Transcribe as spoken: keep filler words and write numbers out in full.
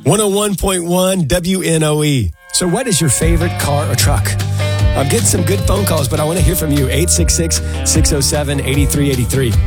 one oh one point one W N O E. So what is your favorite car or truck? I'm getting some good phone calls, but I want to hear from you. eight six six, six oh seven, eight three eight three.